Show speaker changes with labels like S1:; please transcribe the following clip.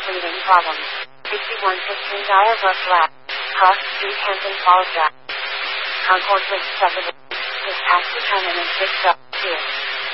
S1: breathing problems. 6115 Dyer Brook Lab. Cost 3 Hampton Falls Drive. Concord Lake Subdivision. This tax determinant 6 up. 2.